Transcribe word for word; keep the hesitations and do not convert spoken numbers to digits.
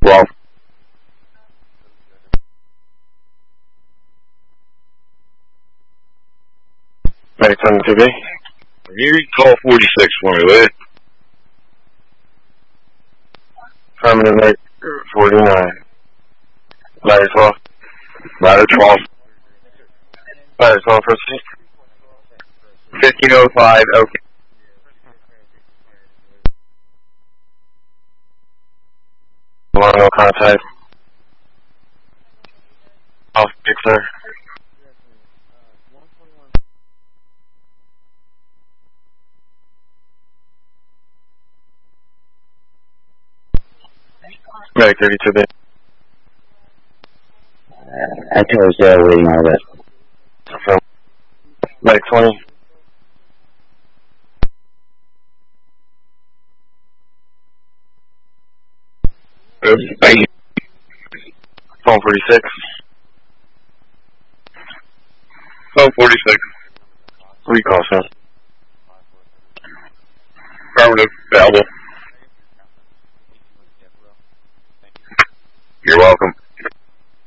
twelve. Medic twenty-two B. Can you call forty-six for me, will you? Affirmative, Medic forty-nine. Ladder twelve. Ladder twelve. Ladder twelve, proceed. fifteen oh five, okay. No contact. Off six, sir. Medic thirty-two B. Uh, Echo is there waiting on that. Affirm. Medic twenty. Oops, thank you. Phone forty-six. Phone forty-six. Recall, sir. Affirmative, available.